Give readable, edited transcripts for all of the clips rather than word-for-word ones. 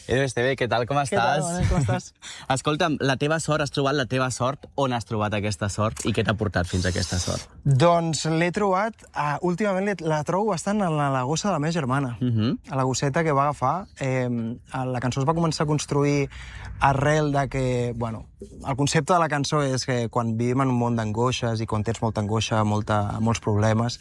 Edu Esteve, què tal, com estàs? Què tal, Manel, com estàs? Escolta'm, la teva sort, has trobat la teva sort? On has trobat aquesta sort i què t'ha portat fins a aquesta sort? Doncs l'he trobat, últimament la trobo bastant en la gossa de la meva germana, a la gosseta que va agafar. La cançó es va començar a construir arrel de que, bueno, el concepte de la cançó és que quan vivim en un món d'angoixes i quan tens molta angoixa, molts problemes,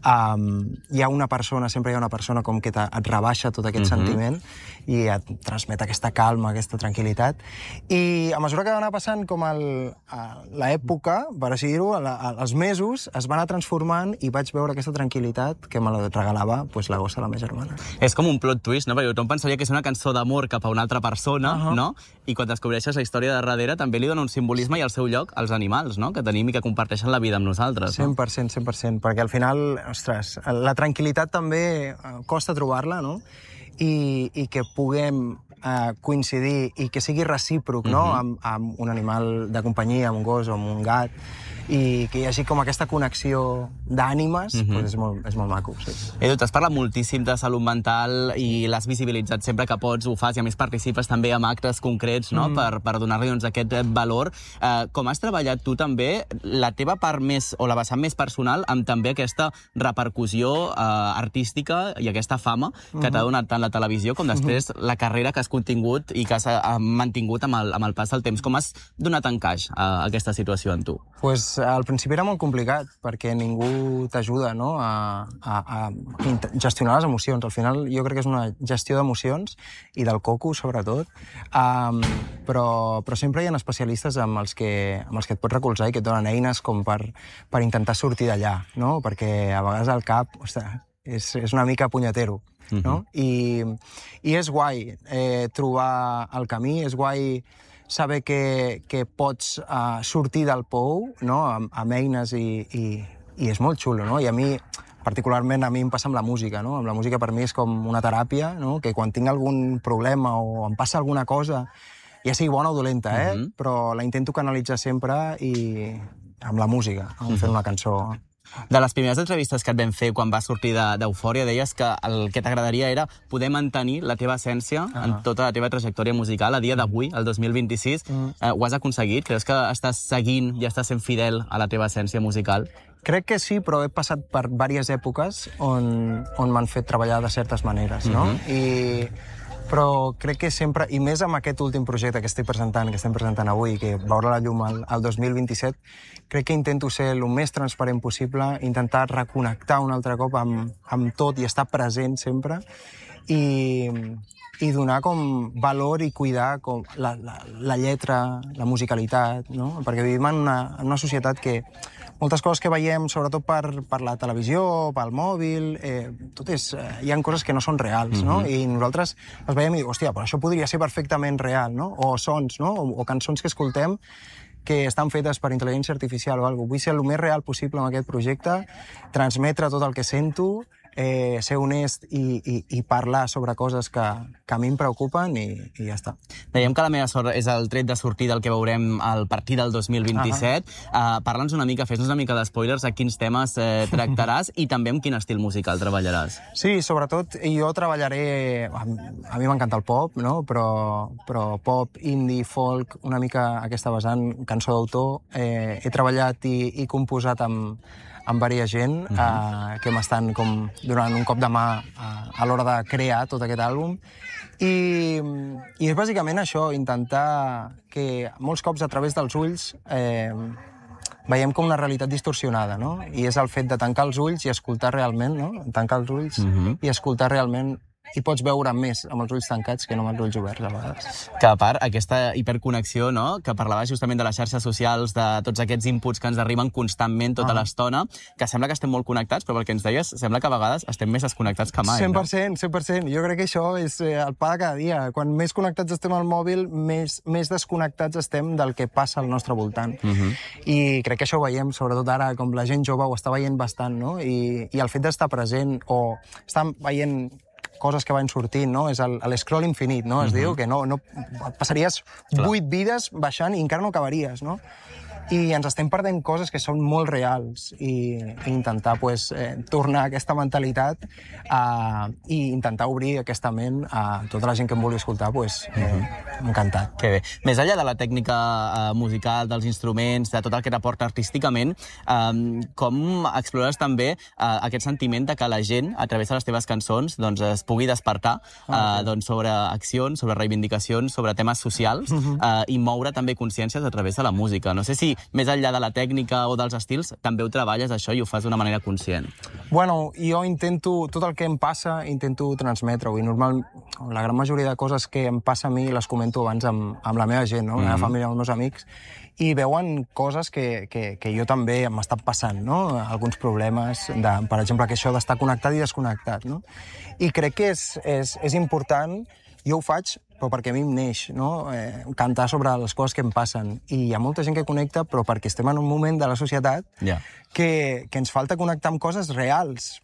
hi ha una persona, sempre hi ha una persona com que et rebaixa tot aquest sentiment i et transmet aquesta calma, aquesta tranquil·litat. I a mesura que va anar passant com l'època, per així dir-ho, els mesos es van anar transformant i vaig veure aquesta tranquil·litat que me la regalava la gossa de la meva germana. És com un plot twist, no? Perquè tothom pensaria que és una cançó d'amor cap a una altra persona, no? I quan descobreixes la història de darrere també li dona un simbolisme i el seu lloc als animals, no? Que tenim i que comparteixen la vida amb nosaltres. 100%, 100%, perquè al final, ostres, la tranquil·litat també costa trobar-la, no? I que puguem coincidir i que sigui recíproc, no? Amb un animal de companyia, amb un gos o amb un gat, i que hi hagi com aquesta connexió d'ànimes, és molt maco. Sí. Edu, t'has parlat moltíssim de salut mental i l'has visibilitzat sempre que pots, ho fas, i a més participes també en actes concrets, no? Per donar-li aquest valor. Com has treballat tu també la teva part més, o la vessant més personal, amb també aquesta repercussió artística i aquesta fama que t'ha donat tant la televisió com després la carrera que has contingut i que has mantingut amb el pas del temps. Com has donat encaix a aquesta situació en tu? Pues al principi era molt complicat, perquè ningú t'ajuda, no? a gestionar les emocions. Al final jo crec que és una gestió d'emocions i del coco, sobretot, però sempre hi ha especialistes amb els que et pots recolzar i que et donen eines com per intentar sortir d'allà, no? Perquè a vegades el cap, ostres, és una mica punyetero, no? I és guai trobar el camí, és guai saber que pots sortir del pou, no? Amb eines i és molt xulo, no? I a mi, particularment, a mi em passa amb la música, no? Amb la música per mi és com una teràpia, no? Que quan tinc algun problema o em passa alguna cosa, ja sigui bona o dolenta, però la intento canalitzar sempre i amb la música, fent una cançó. De les primeres entrevistes que et vam fer quan vas sortir d'Eufòria, deies que el que t'agradaria era poder mantenir la teva essència en tota la teva trajectòria musical a dia d'avui, el 2026. Ho has aconseguit? Creus que estàs seguint i estàs sent fidel a la teva essència musical? Crec que sí, però he passat per diverses èpoques on m'han fet treballar de certes maneres, no? Però crec que sempre, i més amb aquest últim projecte que estem presentant avui, que veurà la llum el 2027, crec que intento ser el més transparent possible, intentar reconnectar un altre cop amb tot i estar present sempre, i donar com valor i cuidar com la lletra, la musicalitat, no? Perquè vivim en una societat que moltes coses que veiem, sobretot per la televisió, pel mòbil, hi ha coses que no són reals, no? I nosaltres les veiem i dic, hòstia, però això podria ser perfectament real, no? O sons, no? O cançons que escoltem que estan fetes per intel·ligència artificial o alguna cosa. Vull ser el més real possible amb aquest projecte, transmetre tot el que sento, ser honest i parlar sobre coses que a mi em preocupen i ja està. Dèiem que la meva sort és el tret de sortida del que veurem al partir del 2027. Parla'ns una mica, fes-nos una mica d'espoilers a quins temes tractaràs i també amb quin estil musical treballaràs. Sí, sobretot jo treballaré... A mi m'encanta el pop, no? Però pop, indie, folk, una mica aquesta vessant, cançó d'autor. He treballat i composat amb diversa gent que m'estan donant un cop de mà a l'hora de crear tot aquest àlbum. I és bàsicament això, intentar que molts cops a través dels ulls veiem com una realitat distorsionada, no? I és el fet de tancar els ulls i escoltar realment, no? Tancar els ulls i escoltar realment, i pots veure més amb els ulls tancats que no amb els ulls oberts, a vegades. Que a part, aquesta hiperconnexió, no?, que parlava justament de les xarxes socials, de tots aquests inputs que ens arriben constantment tota l'estona, que sembla que estem molt connectats, però pel que ens deies, sembla que a vegades estem més desconnectats que mai, 100%, 100%. Jo crec que això és el pa de cada dia. Quan més connectats estem al mòbil, més desconnectats estem del que passa al nostre voltant. I crec que això ho veiem, sobretot ara, com la gent jove ho està veient bastant, no? I el fet d'estar present o estar veient coses que van sortint, no? És l'escroll infinit, no? Es diu que no passaries 8 vides baixant i encara no acabaries, no? i ens estem perdent coses que són molt reals i intentar tornar a aquesta mentalitat i intentar obrir aquesta ment a tota la gent que em vulgui escoltar, encantat. Que bé. Més enllà de la tècnica musical, dels instruments, de tot el que t'aporta artísticament, com explores també aquest sentiment de que la gent, a través de les teves cançons, doncs, es pugui despertar sobre accions, sobre reivindicacions, sobre temes socials i moure també consciències a través de la música. No sé si, més enllà de la tècnica o dels estils, també ho treballes això i ho fas d'una manera conscient. Bueno, jo intento, tot el que em passa, intento transmetre-ho i la gran majoria de coses que em passa a mi les comento abans amb la meva gent, no? La meva família, els meus amics, i veuen coses que jo també m'estan passant, no? Alguns problemes, per exemple, que això d'estar connectat i desconnectat, no? I crec que és important, jo ho faig, però perquè a mi em neix, no? Cantar sobre les coses que em passen. I hi ha molta gent que connecta, però perquè estem en un moment de la societat que ens falta connectar amb coses reals.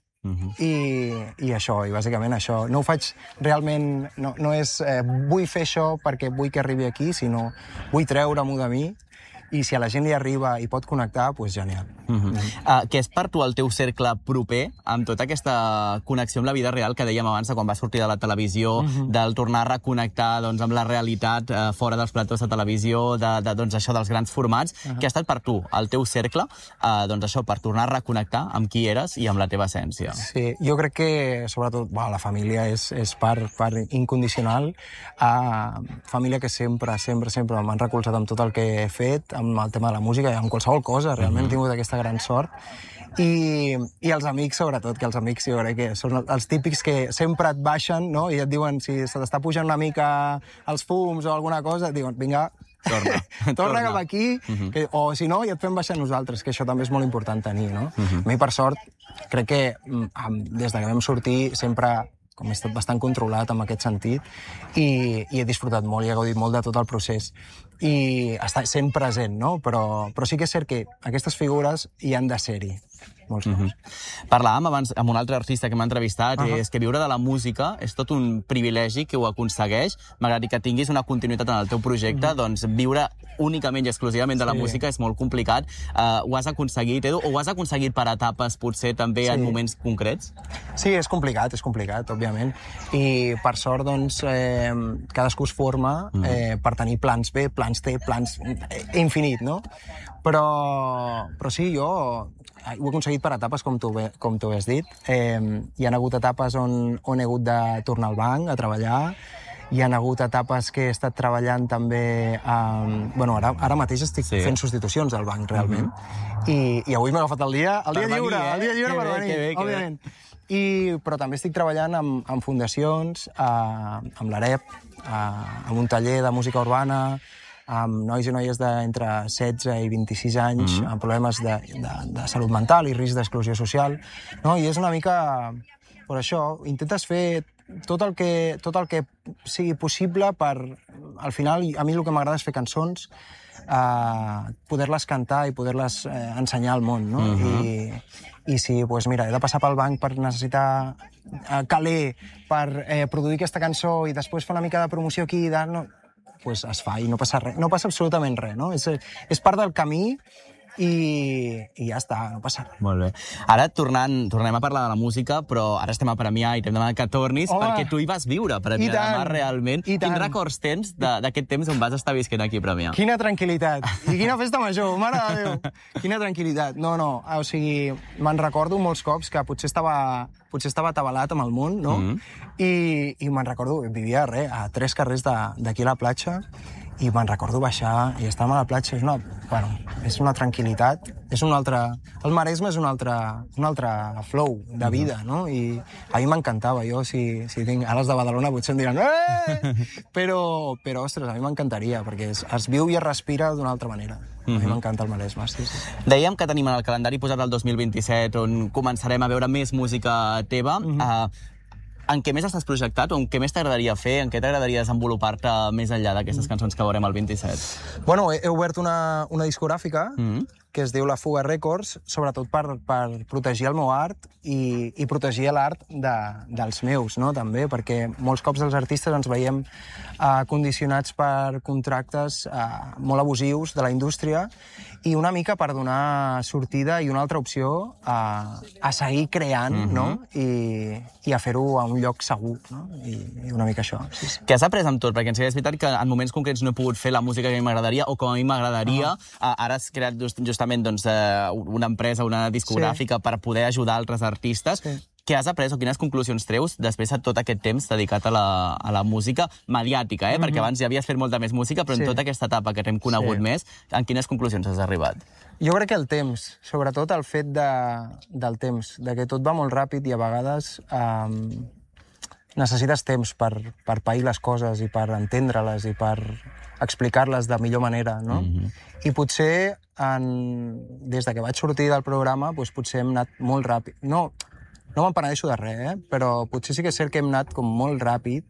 I això, i bàsicament això. No ho faig realment, no és vull fer això perquè vull que arribi aquí, sinó vull treure-m'ho de mi, i si a la gent li arriba i pot connectar, doncs genial. Què és per tu el teu cercle proper amb tota aquesta connexió amb la vida real que dèiem abans de quan vas sortir de la televisió, del tornar a reconnectar amb la realitat fora dels platós de televisió, això dels grans formats? Què ha estat per tu el teu cercle per tornar a reconnectar amb qui eres i amb la teva essència? Sí, jo crec que sobretot la família és part incondicional. Família que sempre m'han recolzat amb tot el que he fet, amb el tema de la música i amb qualsevol cosa, realment he tingut aquesta gran sort. I els amics, sobretot, que els amics jo crec que són els típics que sempre et baixen, no? I et diuen, si se t'està pujant una mica els fums o alguna cosa, et diuen, vinga, torna cap aquí, o si no, i et fem baixar nosaltres, que això també és molt important tenir, no? A mi, per sort, crec que des que vam sortir sempre com he estat bastant controlat en aquest sentit i he disfrutat molt i he gaudit molt de tot el procés i està sent present, no? Però sí que és cert que aquestes figures hi han de ser-hi. Molts cops. Parlàvem abans amb un altre artista que m'ha entrevistat i és que viure de la música és tot un privilegi que ho aconsegueix. M'agradaria que tinguis una continuïtat en el teu projecte, doncs viure únicament i exclusivament de la música és molt complicat. Ho has aconseguit, Edu? O ho has aconseguit per etapes, potser, també en moments concrets? Sí, és complicat, òbviament. I per sort, doncs, cadascú es forma per tenir plans B, plans C, plans infinit, no? Però sí, jo ho he aconseguit per etapes, com tu has dit. Hi ha hagut etapes on he hagut de tornar al banc a treballar, hi ha hagut etapes que he estat treballant també... Ara mateix estic fent substitucions al banc, realment. I avui m'he agafat el dia lliure per venir, òbviament. Però també estic treballant amb fundacions, amb l'AREP, amb un taller de música urbana, amb nois i noies d'entre 16 i 26 anys amb problemes de salut mental i risc d'exclusió social. I és una mica... Per això, intentes fer tot el que sigui possible per... Al final, a mi el que m'agrada és fer cançons, poder-les cantar i poder-les ensenyar al món, no? I si, doncs mira, he de passar pel banc per necessitar caler per produir aquesta cançó i després fer una mica de promoció aquí, pues es fa i no passa res, no passa absolutament res, no? És part del camí i ja està, no passa res. Molt bé. Ara tornem a parlar de la música, però ara estem a Premià i t'hem demanat que tornis perquè tu hi vas viure, Premià de Mar, realment. Quins records tens d'aquest temps on vas estar visquent aquí a Premià? Quina tranquil·litat! I quina festa major, mare de Déu! Quina tranquil·litat! No, o sigui, me'n recordo molts cops que potser estava atabalat amb el món, no? I me'n recordo, vivia a 3 carrers d'aquí a la platja, i me'n recordo baixar i estar a la platja. És una tranquil·litat, el Maresme és un altre flow de vida, no? I a mi m'encantava. Jo, si tinc ales de Badalona, potser em diran però, ostres, a mi m'encantaria, perquè es viu i es respira d'una altra manera. A mi m'encanta el Maresme, sí. Dèiem que tenim en el calendari posat el 2027, on començarem a veure més música teva. En què més estàs projectat o en què més t'agradaria fer, en què t'agradaria desenvolupar-te més enllà d'aquestes cançons que veurem el 27? Bueno, he obert una discogràfica que es diu La Fuga Records, sobretot per protegir el meu art i protegir l'art dels meus, no? També, perquè molts cops els artistes ens veiem condicionats per contractes molt abusius de la indústria i una mica per donar sortida i una altra opció a seguir creant, no? I a fer-ho a un lloc segur, no? I una mica això. Sí, sí. Què has après amb tot? Perquè és veritat que en moments concrets no he pogut fer la música que a mi m'agradaria, o com a mi m'agradaria. Ara has creat justament una empresa, una discogràfica, per poder ajudar altres artistes. Sí. Què has après o quines conclusions treus després de tot aquest temps dedicat a la música mediàtica, perquè abans ja havies fet molta més música, però en tota aquesta etapa que t'hem conegut més, en quines conclusions has arribat? Jo crec que el temps, sobretot el fet del temps, de que tot va molt ràpid i a vegades necessites temps per pair les coses i per entendre-les i per explicar-les de millor manera, no? I potser, des que vaig sortir del programa, potser hem anat molt ràpid. No me'n penedeixo de res, però potser sí que és cert que hem anat com molt ràpid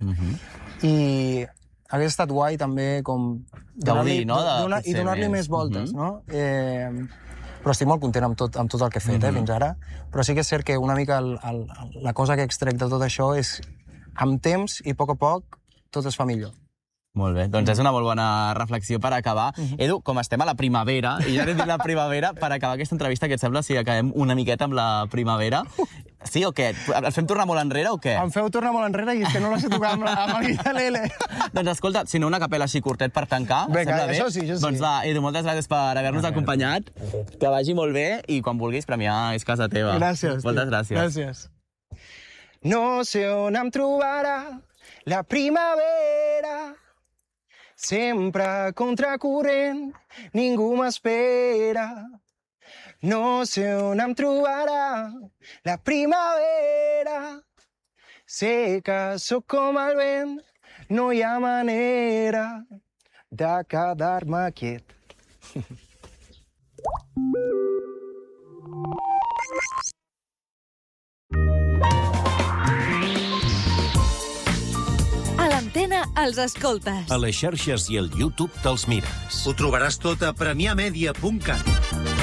i hauria estat guai també com gaudir, no? I donar-li més voltes, no? Però estic molt content amb tot el que he fet fins ara, però sí que és cert que una mica la cosa que extrec de tot això és amb temps i a poc tot es fa millor. Molt bé, doncs és una molt bona reflexió per acabar. Edu, com estem a la primavera, i ja n'he dit la primavera, per acabar aquesta entrevista, què et sembla si acabem una miqueta amb la primavera? Sí o què? El fem tornar molt enrere o què? Em feu tornar molt enrere i és que no la sé tocar amb el guitarrele. Doncs escolta, si no una capella així curtet per tancar, vinga, això sí. Doncs va, Edu, moltes gràcies per haver-nos acompanyat, que vagi molt bé i quan vulguis premiar és casa teva. Gràcies. Moltes gràcies. Gràcies. No sé on em trobarà la primavera, sempre contracorrent, ningú m'espera. No sé on em trobarà la primavera, sé que sóc com el vent, no hi ha manera de quedar-me quiet. A l'Antena els escoltes. A les xarxes i al YouTube te'ls mires. Ho trobaràs tot a premiamedia.cat.